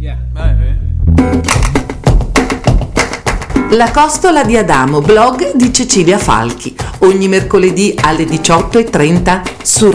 La costola di Adamo, blog di Cecilia Falchi, ogni mercoledì alle 18:30 su